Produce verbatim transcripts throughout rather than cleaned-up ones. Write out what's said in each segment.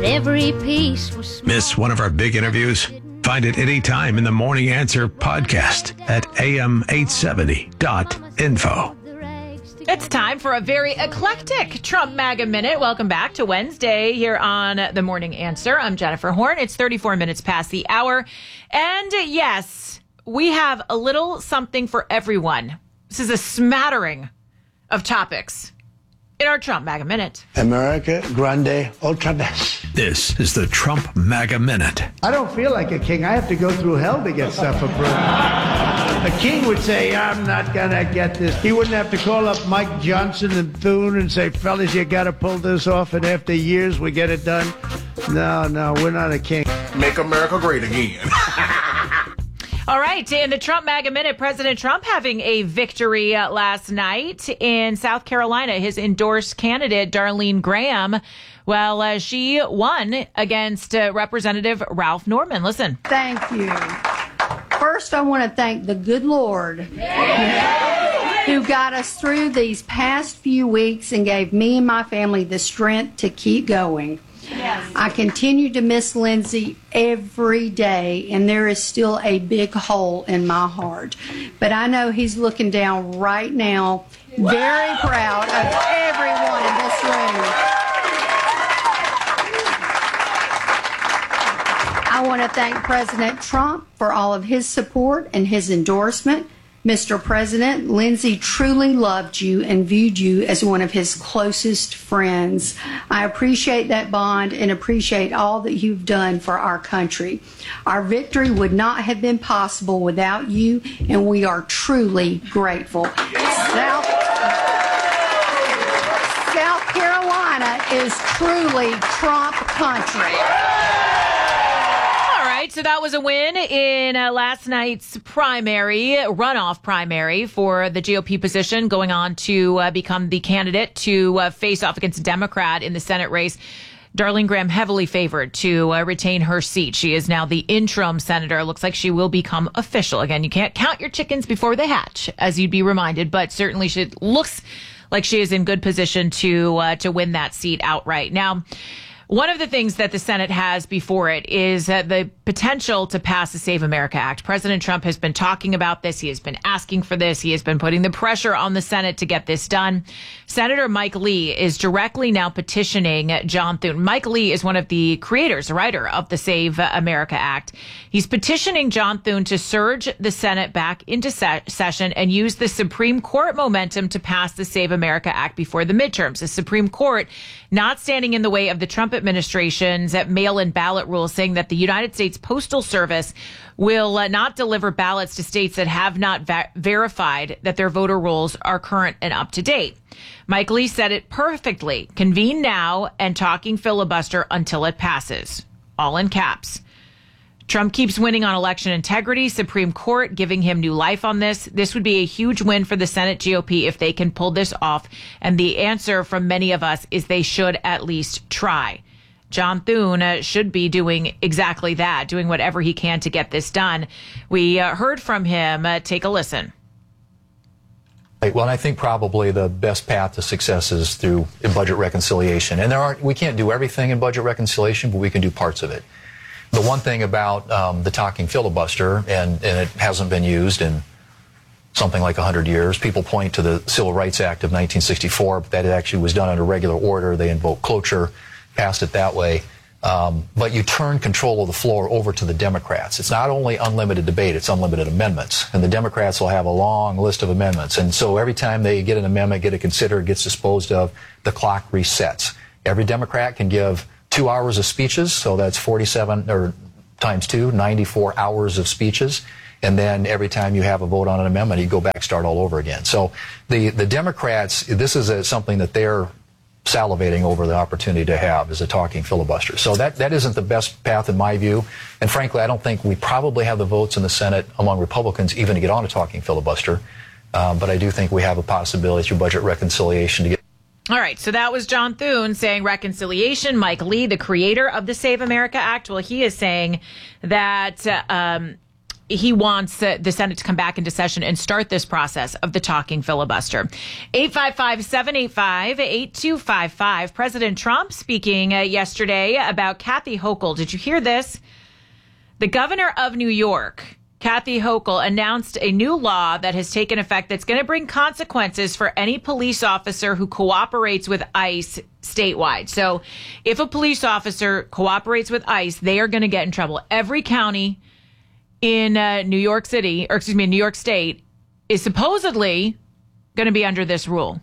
every piece was small. Miss one of our big interviews? Find it anytime in the Morning Answer podcast at a m eight seventy dot info. It's time for a very eclectic Trump MAGA Minute. Welcome back to Wednesday here on The Morning Answer. I'm Jennifer Horn. It's thirty-four minutes past the hour. And yes, we have a little something for everyone. This is a smattering of topics in our Trump MAGA Minute. America Grande Ultra Best. This is the Trump MAGA Minute. I don't feel like a king. I have to go through hell to get stuff approved. A king would say, I'm not going to get this. He wouldn't have to call up Mike Johnson and Thune and say, fellas, you got to pull this off, and after years we get it done. No, no, we're not a king. Make America great again. All right, in the Trump MAGA Minute, President Trump having a victory uh, last night in South Carolina. His endorsed candidate, Darlene Graham, well, uh, she won against uh, Representative Ralph Norman. Listen. Thank you. First, I want to thank the good Lord who got us through these past few weeks and gave me and my family the strength to keep going. Yes. I continue to miss Lindsey every day, and there is still a big hole in my heart. But I know he's looking down right now, very proud of everyone in this room. I want to thank President Trump for all of his support and his endorsement. Mister President, Lindsey truly loved you and viewed you as one of his closest friends. I appreciate that bond and appreciate all that you've done for our country. Our victory would not have been possible without you, and we are truly grateful. South, South Carolina is truly Trump country. So that was a win in uh, last night's primary, runoff primary for the G O P position, going on to uh, become the candidate to uh, face off against a Democrat in the Senate race. Darlene Graham heavily favored to uh, retain her seat. She is now the interim senator. Looks like she will become official. Again, you can't count your chickens before they hatch, as you'd be reminded, but certainly she looks like she is in good position to uh, to win that seat outright. Now, one of the things that the Senate has before it is uh, the potential to pass the Save America Act. President Trump has been talking about this. He has been asking for this. He has been putting the pressure on the Senate to get this done. Senator Mike Lee is directly now petitioning John Thune. Mike Lee is one of the creators, the writer of the Save America Act. He's petitioning John Thune to surge the Senate back into se- session and use the Supreme Court momentum to pass the Save America Act before the midterms. The Supreme Court not standing in the way of the Trump administration's mail-in ballot rule, saying that the United States Postal Service will uh, not deliver ballots to states that have not va- verified that their voter rolls are current and up to date. Mike Lee said it perfectly. Convene now and talking filibuster until it passes. All in caps. Trump keeps winning on election integrity. Supreme Court giving him new life on this. This would be a huge win for the Senate G O P if they can pull this off. And the answer from many of us is they should at least try. John Thune uh, should be doing exactly that, doing whatever he can to get this done. We uh, heard from him. Uh, take a listen. Well, and I think probably the best path to success is through budget reconciliation. And there aren't, we can't do everything in budget reconciliation, but we can do parts of it. The one thing about um, the talking filibuster, and, and it hasn't been used in something like one hundred years, people point to the Civil Rights Act of nineteen sixty-four, but that actually was done under regular order. They invoked cloture, passed it that way. Um, but you turn control of the floor over to the Democrats. It's not only unlimited debate, it's unlimited amendments. And the Democrats will have a long list of amendments. And so every time they get an amendment, get it considered, gets disposed of, the clock resets. Every Democrat can give two hours of speeches, so that's forty-seven, or times two, ninety-four hours of speeches. And then every time you have a vote on an amendment, you go back, start all over again. So the, the Democrats, this is a, something that they're salivating over the opportunity to have, is a talking filibuster. So that, that isn't the best path in my view. And frankly, I don't think we probably have the votes in the Senate among Republicans even to get on a talking filibuster. Um, but I do think we have a possibility through budget reconciliation to get. All right, so that was John Thune saying reconciliation. Mike Lee, the creator of the Save America Act, well, he is saying that uh, um, he wants uh, the Senate to come back into session and start this process of the talking filibuster. eight five five, seven eight five, eight two five five. President Trump speaking uh, yesterday about Kathy Hochul. Did you hear this? The governor of New York, Kathy Hochul, announced a new law that has taken effect that's going to bring consequences for any police officer who cooperates with ICE statewide. So if a police officer cooperates with ICE, they are going to get in trouble. Every county in uh, New York City, or excuse me, New York State, is supposedly going to be under this rule.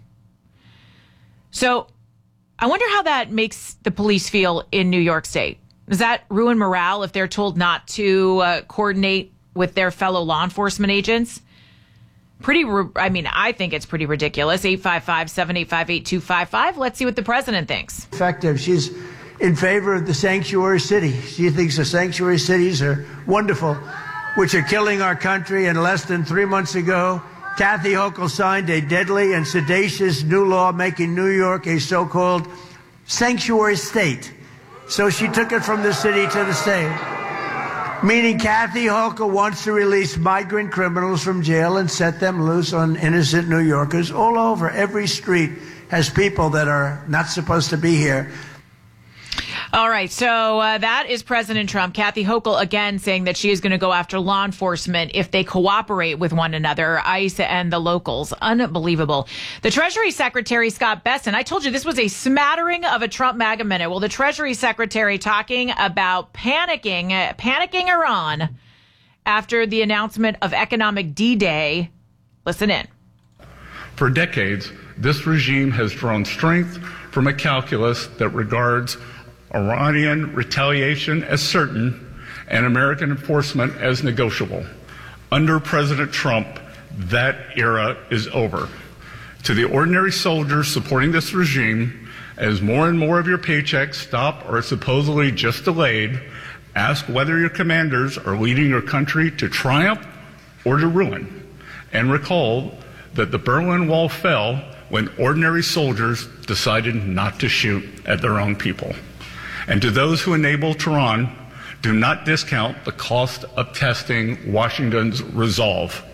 So I wonder how that makes the police feel in New York State. Does that ruin morale if they're told not to uh, coordinate with their fellow law enforcement agents? Pretty, I mean, I think it's pretty ridiculous. eight five five, seven eight five, eight two five five. Let's see what the president thinks. Effective. She's in favor of the sanctuary city. She thinks the sanctuary cities are wonderful, which are killing our country. And less than three months ago, Kathy Hochul signed a deadly and sedacious new law making New York a so-called sanctuary state. So she took it from the city to the state, meaning Kathy Hochul wants to release migrant criminals from jail and set them loose on innocent New Yorkers all over. Every street has people that are not supposed to be here. All right. So uh, that is President Trump. Kathy Hochul again saying that she is going to go after law enforcement if they cooperate with one another, ICE and the locals. Unbelievable. The Treasury Secretary, Scott Bessent, I told you this was a smattering of a Trump MAGA minute. Well, the Treasury Secretary talking about panicking, uh, panicking Iran after the announcement of economic D-Day. Listen in. For decades, this regime has drawn strength from a calculus that regards Iranian retaliation as certain and American enforcement as negotiable. Under President Trump, that era is over. To the ordinary soldiers supporting this regime, as more and more of your paychecks stop or are supposedly just delayed, ask whether your commanders are leading your country to triumph or to ruin. And recall that the Berlin Wall fell when ordinary soldiers decided not to shoot at their own people. And to those who enable Tehran, do not discount the cost of testing Washington's resolve.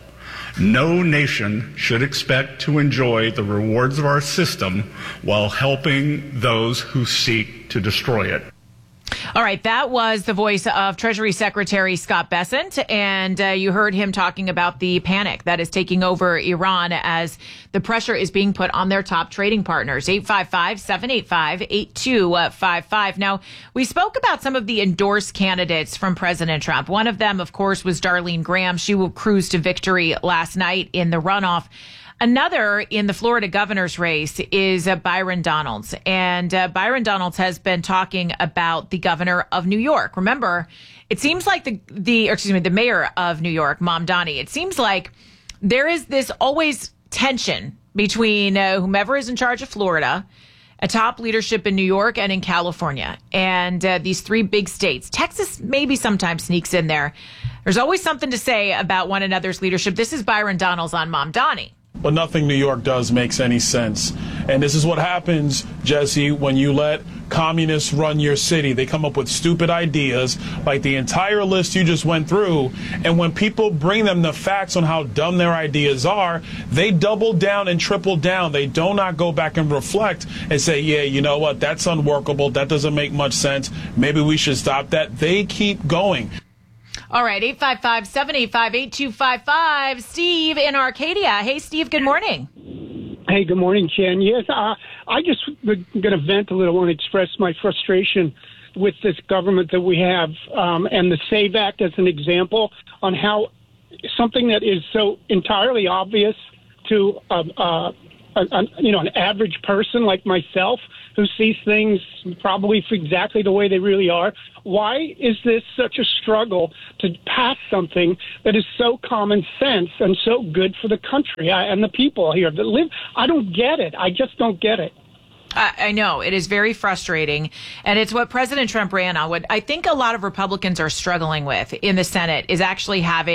No nation should expect to enjoy the rewards of our system while helping those who seek to destroy it. All right, that was the voice of Treasury Secretary Scott Bessent, and uh, you heard him talking about the panic that is taking over Iran as the pressure is being put on their top trading partners. eight five five, seven eight five, eight two five five. Now, we spoke about some of the endorsed candidates from President Trump. One of them, of course, was Darlene Graham. She will cruise to victory last night in the runoff. Another in the Florida governor's race is uh, Byron Donalds. And uh, Byron Donalds has been talking about the governor of New York. Remember, it seems like the, the or excuse me, the mayor of New York, Mamdani, it seems like there is this always tension between uh, whomever is in charge of Florida, a top leadership in New York and in California, and uh, these three big states. Texas maybe sometimes sneaks in there. There's always something to say about one another's leadership. This is Byron Donalds on Mamdani. But nothing New York does makes any sense. And this is what happens, Jesse, when you let communists run your city. They come up with stupid ideas like the entire list you just went through. And when people bring them the facts on how dumb their ideas are, they double down and triple down. They do not go back and reflect and say, yeah, you know what, that's unworkable. That doesn't make much sense. Maybe we should stop that. They keep going. All right, eight five five, seven eight five, eight two five five. Steve in Arcadia. Hey, Steve, good morning. Hey, good morning, Jen. Yes, uh, I just going to vent a little. I want to express my frustration with this government that we have, um, and the SAVE Act as an example on how something that is so entirely obvious to uh, uh, a, a, you know, an average person like myself who sees things probably for exactly the way they really are. Why is this such a struggle to pass something that is so common sense and so good for the country and the people here that live? I don't get it. I just don't get it. I, I know it is very frustrating, and it's what President Trump ran on. What I think a lot of Republicans are struggling with in the Senate is actually having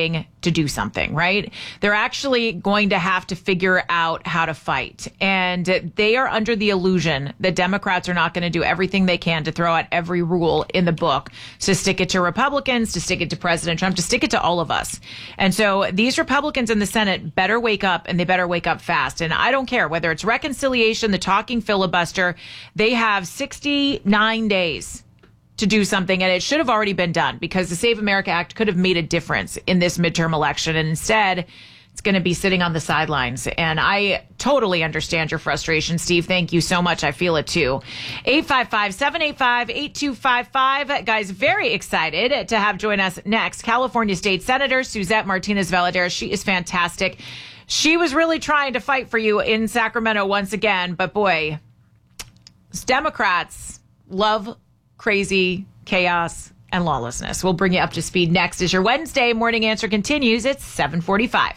to do something, right? They're actually going to have to figure out how to fight. And they are under the illusion that Democrats are not going to do everything they can to throw out every rule in the book, to stick it to Republicans, to stick it to President Trump, to stick it to all of us. And so these Republicans in the Senate better wake up, and they better wake up fast. And I don't care whether it's reconciliation, the talking filibuster, they have sixty-nine days to do something, and it should have already been done because the Save America Act could have made a difference in this midterm election. And instead, it's going to be sitting on the sidelines. And I totally understand your frustration, Steve. Thank you so much. I feel it too. eight five five, seven eight five, eight two five five. Guys, very excited to have join us next California State Senator Suzette Martinez-Valadares. She is fantastic. She was really trying to fight for you in Sacramento once again, but boy, Democrats love crazy chaos and lawlessness. We'll bring you up to speed next as your Wednesday morning answer continues. It's seven forty-five.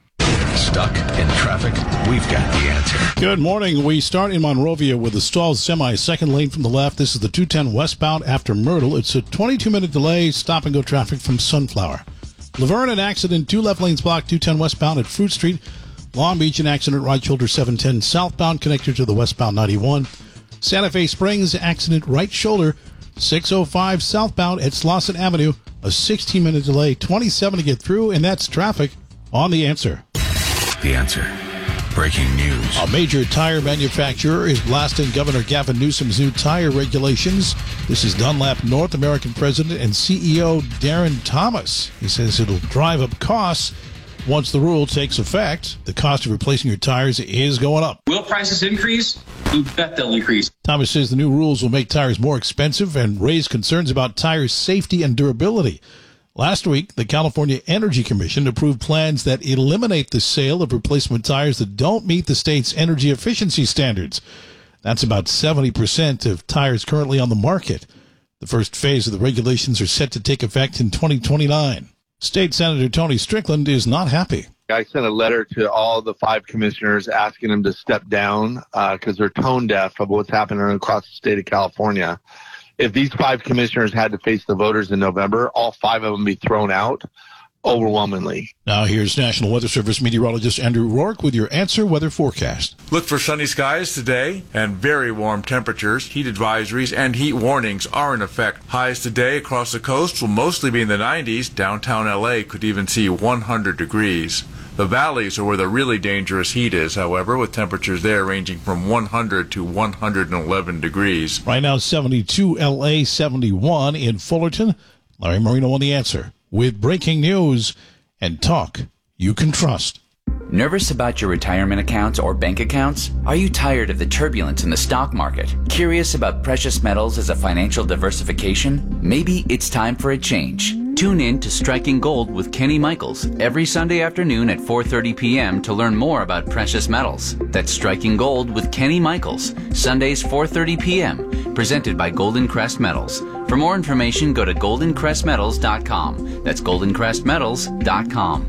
Stuck in traffic? We've got the answer. Good morning. We start in Monrovia with a stalled semi, second lane from the left. This is the two ten westbound after Myrtle. It's a twenty-two minute delay, stop and go traffic from Sunflower. Laverne, an accident, two left lanes blocked, two ten westbound at Fruit Street. Long Beach, an accident, right shoulder seven ten southbound, connected to the westbound ninety-one. Santa Fe Springs, accident, right shoulder, six oh five southbound at Slauson Avenue. A sixteen minute delay, twenty-seven to get through, and that's traffic on The Answer. The Answer. Breaking news. A major tire manufacturer is blasting Governor Gavin Newsom's new tire regulations. This is Dunlap North American President and C E O Darren Thomas. He says it'll drive up costs. Once the rule takes effect, the cost of replacing your tires is going up. Will prices increase? You bet they'll increase. Thomas says the new rules will make tires more expensive and raise concerns about tire safety and durability. Last week, the California Energy Commission approved plans that eliminate the sale of replacement tires that don't meet the state's energy efficiency standards. That's about seventy percent of tires currently on the market. The first phase of the regulations are set to take effect in twenty twenty-nine. State Senator Tony Strickland is not happy. I sent a letter to all the five commissioners asking them to step down because uh, they're tone deaf of what's happening across the state of California. If these five commissioners had to face the voters in November, all five of them be thrown out overwhelmingly. Now here's National Weather Service meteorologist Andrew Rourke with your Answer Weather Forecast. Look for sunny skies today and very warm temperatures. Heat advisories and heat warnings are in effect. Highs today across the coast will mostly be in the nineties. Downtown L A could even see one hundred degrees. The valleys are where the really dangerous heat is, however, with temperatures there ranging from one hundred to one hundred eleven degrees. Right now, seventy-two L A, seventy-one in Fullerton. Larry Marino on The Answer with breaking news and talk you can trust. Nervous about your retirement accounts or bank accounts? Are you tired of the turbulence in the stock market? Curious about precious metals as a financial diversification? Maybe it's time for a change. Tune in to Striking Gold with Kenny Michaels every Sunday afternoon at four thirty p.m. to learn more about precious metals. That's Striking Gold with Kenny Michaels, Sundays four thirty p.m., presented by Golden Crest Metals. For more information, go to golden crest metals dot com. That's golden crest metals dot com.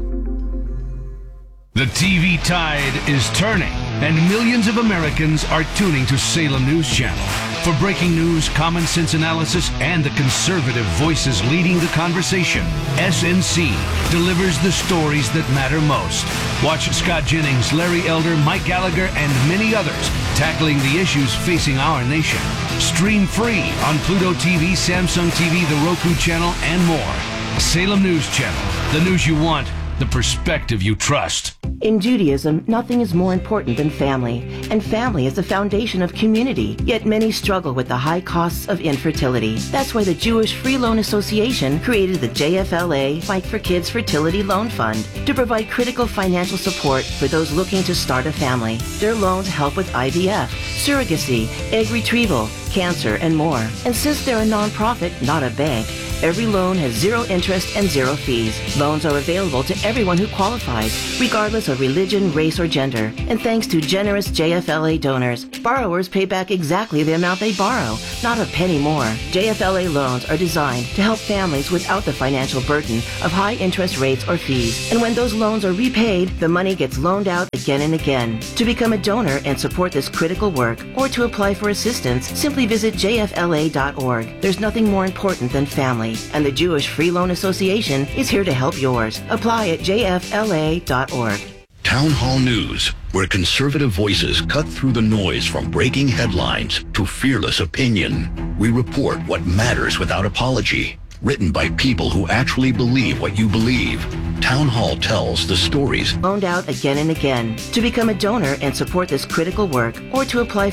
The T V tide is turning, and millions of Americans are tuning to Salem News Channel. For breaking news, common sense analysis, and the conservative voices leading the conversation, S N C delivers the stories that matter most. Watch Scott Jennings, Larry Elder, Mike Gallagher, and many others tackling the issues facing our nation. Stream free on Pluto T V, Samsung T V, the Roku channel, and more. Salem News Channel, the news you want, the perspective you trust. In Judaism, nothing is more important than family, and family is the foundation of community, yet many struggle with the high costs of infertility. That's why the Jewish Free Loan Association created the J F L A Fight for Kids Fertility Loan Fund to provide critical financial support for those looking to start a family. Their loans help with I V F, surrogacy, egg retrieval, cancer, and more. And since they're a nonprofit, not a bank, every loan has zero interest and zero fees. Loans are available to everyone who qualifies, regardless of religion, race, or gender. And thanks to generous J F L A donors, borrowers pay back exactly the amount they borrow, not a penny more. J F L A loans are designed to help families without the financial burden of high interest rates or fees. And when those loans are repaid, the money gets loaned out again and again. To become a donor and support this critical work, or to apply for assistance, simply visit J F L A dot org. There's nothing more important than family. family, and the Jewish Free Loan Association is here to help yours. Apply at j f l a dot org. Town Hall News, where conservative voices cut through the noise from breaking headlines to fearless opinion. We report what matters without apology. Written by people who actually believe what you believe. Town Hall tells the stories. Loaned out again and again. To become a donor and support this critical work, or to apply